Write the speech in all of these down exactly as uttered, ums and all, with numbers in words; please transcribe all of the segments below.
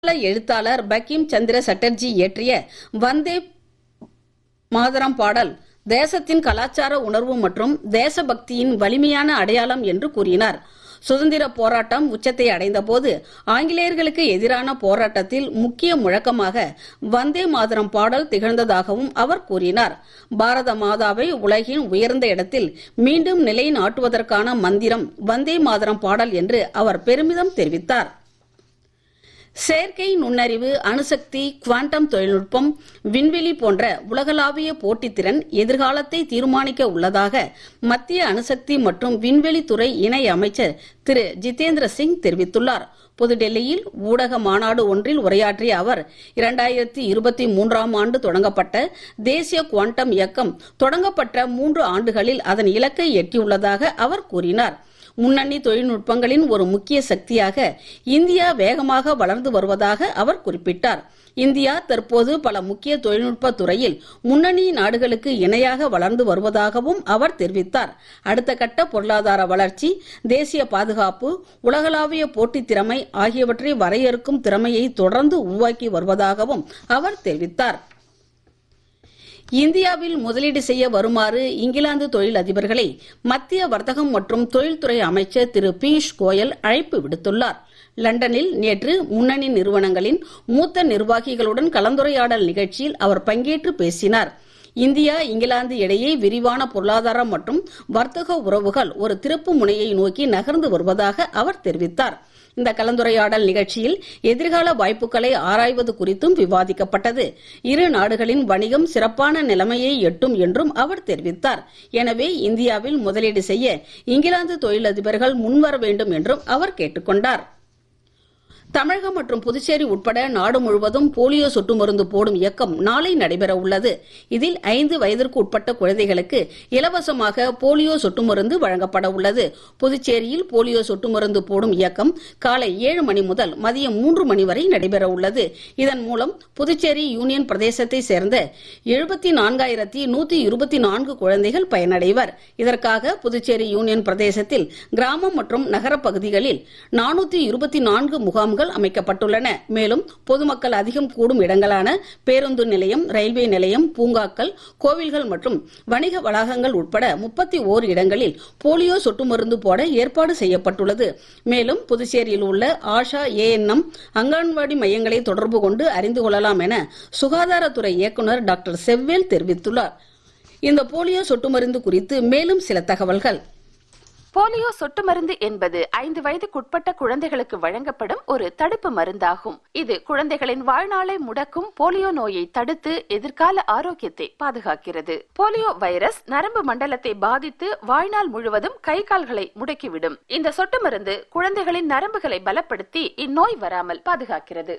எழுத்தாளர் பங்கிம் சந்திர சட்டர்ஜி இயற்றிய வந்தே மாதரம் பாடல் தேசத்தின் கலாச்சார உணர்வு மற்றும் தேசபக்தியின் வலிமையான அடையாளம் என்று கூறினார். சுதந்திர போராட்டம் உச்சத்தை அடைந்தபோது ஆங்கிலேயர்களுக்கு எதிரான போராட்டத்தில் முக்கிய முழக்கமாக வந்தே மாதரம் பாடல் திகழ்ந்ததாகவும் அவர் கூறினார். பாரத மாதாவை உலகின் உயர்ந்த இடத்தில் மீண்டும் நிலைநாட்டுவதற்கான மந்திரம் வந்தே மாதரம் பாடல் என்று அவர் பெருமிதம் தெரிவித்தார். செயற்கை நுண்ணறிவு, அணுசக்தி, குவாண்டம் தொழில்நுட்பம், விண்வெளி போன்ற உலகளாவிய போட்டித்திறன் எதிர்காலத்தை தீர்மானிக்க உள்ளதாக மத்திய அணுசக்தி மற்றும் விண்வெளித்துறை இணை அமைச்சர் திரு ஜிதேந்திர சிங் தெரிவித்துள்ளார். புதுடெல்லியில் ஊடக மாநாடு ஒன்றில் உரையாற்றிய அவர், இரண்டாயிரத்தி இருபத்தி மூன்றாம் ஆண்டு தொடங்கப்பட்ட தேசிய குவாண்டம் இயக்கம் தொடங்கப்பட்ட மூன்று ஆண்டுகளில் அதன் இலக்கை எட்டியுள்ளதாக அவர் கூறினார். முன்னணி தொழில்நுட்பங்களின் ஒரு முக்கிய சக்தியாக இந்தியா வேகமாக வளர்ந்து வருவதாக அவர் குறிப்பிட்டார். இந்தியா தற்போது பல முக்கிய தொழில்நுட்ப துறையில் முன்னணி நாடுகளுக்கு இணையாக வளர்ந்து வருவதாகவும் அவர் தெரிவித்தார். அடுத்த கட்ட பொருளாதார வளர்ச்சி, தேசிய பாதுகாப்பு, உலகளாவிய போட்டித் திறமை ஆகியவற்றை வரையறுக்கும் திறமையை தொடர்ந்து உருவாக்கி வருவதாகவும் அவர் தெரிவித்தார். இந்தியாவில் முதலீடு செய்ய வருமாறு இங்கிலாந்து தொழில் அதிபர்களை மத்திய வர்த்தகம் மற்றும் தொழில்துறை அமைச்சர் திரு பியூஷ் கோயல் அழைப்பு விடுத்துள்ளார். லண்டனில் நேற்று முன்னணி நிறுவனங்களின் மூத்த நிர்வாகிகளுடன் கலந்துரையாடல் நிகழ்ச்சியில் அவர் பங்கேற்று பேசினார். இந்தியா இங்கிலாந்து இடையே விரிவான பொருளாதார மற்றும் வர்த்தக உறவுகள் ஒரு திருப்பு முனையை நோக்கி நகர்ந்து வருவதாக அவர் தெரிவித்தார். இந்த கலந்துரையாடல் நிகழ்ச்சியில் எதிர்கால வாய்ப்புகளை ஆராய்வது குறித்தும் விவாதிக்கப்பட்டது. இரு நாடுகளின் வணிகம் சிறப்பான நிலைமையை எட்டும் என்றும் அவர் தெரிவித்தார். எனவே இந்தியாவில் முதலீடு செய்ய இங்கிலாந்து தொழிலதிபர்கள் முன்வர வேண்டும் என்றும் அவர் கேட்டுக்கொண்டார். தமிழகம் மற்றும் புதுச்சேரி உட்பட நாடு முழுவதும் போலியோ சொட்டு மருந்து போடும் இயக்கம் நாளை நடைபெற உள்ளது. இதில் ஐந்து வயதிற்கு உட்பட்ட குழந்தைகளுக்கு இலவசமாக போலியோ சொட்டு மருந்து வழங்கப்பட உள்ளது. புதுச்சேரியில் போலியோ சொட்டு மருந்து போடும் இயக்கம் காலை ஏழு மணி முதல் மதியம் மூன்று மணி வரை நடைபெற உள்ளது. இதன் மூலம் புதுச்சேரி யூனியன் பிரதேசத்தை சேர்ந்த எழுபத்தி நான்காயிரத்தி நூத்தி இருபத்தி நான்கு குழந்தைகள் பயனடைவர். இதற்காக புதுச்சேரி யூனியன் பிரதேசத்தில் கிராமம் மற்றும் நகர பகுதிகளில் நானூத்தி இருபத்தி நான்கு முகாம்கள் அமைக்கப்பட்டுள்ளன. மேலும் பொதுமக்கள் அதிகம் கூடும் இடங்களான பேருந்து நிலையம், ரயில்வே நிலையம், பூங்காக்கள், கோவில்கள் மற்றும் வணிக வளாகங்கள் உட்பட முப்பத்தி ஓரு இடங்களில் போலியோ சொட்டு மருந்து போட ஏற்பாடு செய்யப்பட்டுள்ளது. மேலும் புதுச்சேரியில் உள்ள ஆஷா, ஏஎன்எம், அங்கன்வாடி மையங்களை தொடர்பு கொண்டு அறிந்து கொள்ளலாம் என சுகாதாரத்துறை இயக்குநர் டாக்டர் செவ்வேல் தெரிவித்துள்ளார். இந்த போலியோ சொட்டு மருந்து குறித்து மேலும் சில தகவல்கள். போலியோ சொட்டு மருந்து என்பது ஐந்து வயதுக்குட்பட்ட குழந்தைகளுக்கு வழங்கப்படும் ஒரு தடுப்பு மருந்தாகும். இது குழந்தைகளின் வாழ்நாளை முடக்கும் போலியோ நோயை தடுத்து எதிர்கால ஆரோக்கியத்தை பாதுகாக்கிறது. போலியோ வைரஸ் நரம்பு மண்டலத்தை பாதித்து வாழ்நாள் முழுவதும் கை கால்களை முடக்கிவிடும். இந்த சொட்டு மருந்து குழந்தைகளின் நரம்புகளை பலப்படுத்தி இந்நோய் வராமல் பாதுகாக்கிறது.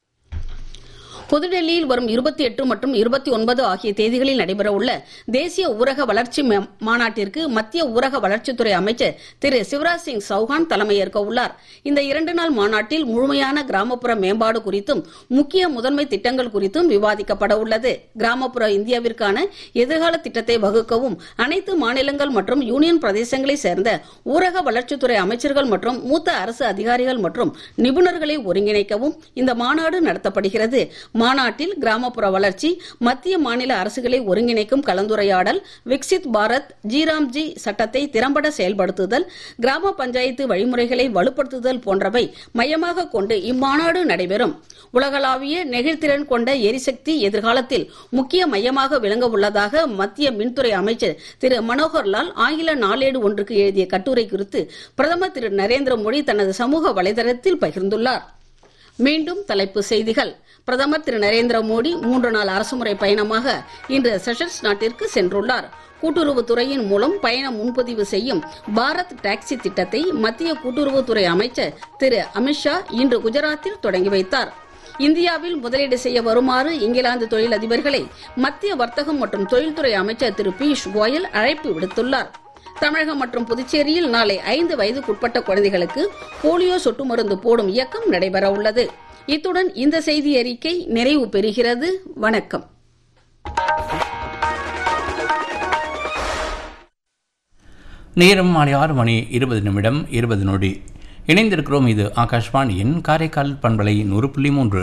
புதுடெல்லியில் வரும் இருபத்தி எட்டு மற்றும் இருபத்தி ஒன்பது ஆகிய தேதிகளில் நடைபெறவுள்ள தேசிய ஊரக வளர்ச்சி மாநாட்டிற்கு மத்திய ஊரக வளர்ச்சித்துறை அமைச்சர் திரு சிவராஜ் சிங் சௌஹான் தலைமையேற்க உள்ளார். இந்த இரண்டு நாள் மாநாட்டில் முழுமையான கிராமப்புற மேம்பாடு குறித்தும் முக்கிய முதன்மை திட்டங்கள் குறித்தும் விவாதிக்கப்பட உள்ளது. கிராமப்புற இந்தியாவிற்கான எதிர்கால திட்டத்தை வகுக்கவும் அனைத்து மாநிலங்கள் மற்றும் யூனியன் பிரதேசங்களை சேர்ந்த ஊரக வளர்ச்சித்துறை அமைச்சர்கள் மற்றும் மூத்த அரசு அதிகாரிகள் மற்றும் நிபுணர்களை ஒருங்கிணைக்கவும் இந்த மாநாடு நடத்தப்படுகிறது. மாநாட்டில் கிராமப்புற வளர்ச்சி, மத்திய மாநில அரசுகளை ஒருங்கிணைக்கும் கலந்துரையாடல், விக்சித் பாரத், ஜிராம்ஜி சட்டத்தை திறம்பட செயல்படுத்துதல், கிராம பஞ்சாயத்து வழிமுறைகளை வலுப்படுத்துதல் போன்றவை மையமாக கொண்டு இம்மாநாடு நடைபெறும். உலகளாவிய நெகிழ்திறன் கொண்ட எரிசக்தி எதிர்காலத்தில் முக்கிய மையமாக விளங்க உள்ளதாக மத்திய மின்துறை அமைச்சர் திரு மனோகர் லால் ஆங்கில நாளேடு ஒன்றுக்கு எழுதிய கட்டுரை குறித்து பிரதமர் திரு நரேந்திர மோடி தனது சமூக வலைதளத்தில் பகிர்ந்துள்ளார். மீண்டும் தலைப்பு செய்திகள். பிரதமர் திரு நரேந்திர மோடி மூன்று நாள் அரசுமுறை பயணமாக இன்று செஷல்ஸ் நாட்டிற்கு சென்றுள்ளார். கூட்டுறவுத்துறையின் மூலம் பயண முன்பதிவு செய்யும் பாரத் டாக்ஸி திட்டத்தை மத்திய கூட்டுறவுத்துறை அமைச்சர் திரு அமித்ஷா இன்று குஜராத்தில் தொடங்கி வைத்தார். இந்தியாவில் முதலீடு செய்ய வருமாறு இங்கிலாந்து தொழிலதிபர்களை மத்திய வர்த்தகம் மற்றும் தொழில்துறை அமைச்சர் திரு பியூஷ் கோயல் அழைப்பு விடுத்துள்ளார். தமிழகம் மற்றும் புதுச்சேரியில் நாளை ஐந்து வயதுக்குட்பட்ட குழந்தைகளுக்கு போலியோ சொட்டு மருந்து போடும் இயக்கம் நடைபெற உள்ளது. இத்துடன் இந்த செய்தி அறிக்கை நிறைவு பெறுகிறது. வணக்கம். நேரம் மாலை ஆறு மணி இருபது நிமிடம் இருபது நொடி. இணைந்திருக்கிறோம். இது ஆகாஷ்வாணியின் காரைக்கால் பண்பலை நூறு புள்ளி மூன்று.